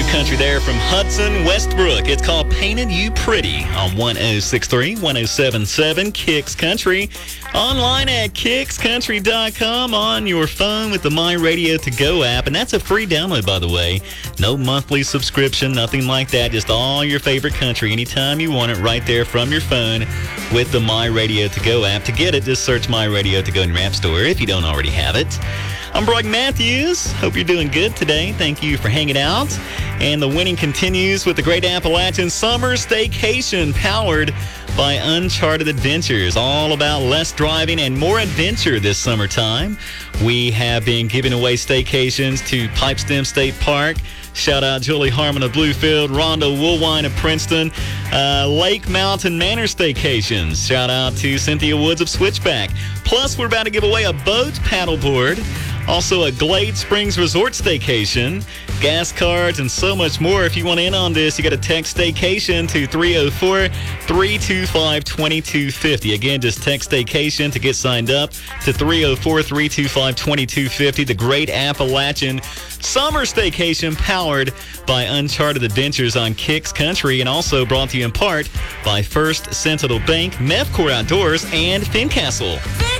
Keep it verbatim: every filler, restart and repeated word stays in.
new country there from Hudson Westbrook. It's called Painted You Pretty on one oh six three, one oh seven seven Kicks Country. Online at kicks country dot com, on your phone with the My Radio To Go app. And that's a free download, by the way. No monthly subscription, nothing like that. Just all your favorite country anytime you want it right there from your phone with the My Radio To Go app. To get it, just search My Radio To Go in your app store if you don't already have it. I'm Brock Matthews. Hope you're doing good today. Thank you for hanging out. And the winning continues with the Great Appalachian Summer Staycation, powered by Uncharted Adventures. All about less driving and more adventure this summertime. We have been giving away staycations to Pipestem State Park. Shout out Julie Harmon of Bluefield, Rhonda Woolwine of Princeton, uh, Lake Mountain Manor Staycations. Shout out to Cynthia Woods of Switchback. Plus, we're about to give away a boat paddleboard. Also, a Glade Springs Resort Staycation, gas cards, and so much more. If you want in on this, you got to text Staycation to three oh four, three two five, two two five oh. Again, just text Staycation to get signed up to three oh four, three two five, two two five oh. The Great Appalachian Summer Staycation, powered by Uncharted Adventures on Kicks Country, and also brought to you in part by First Sentinel Bank, Mevcor Outdoors, and Fincastle.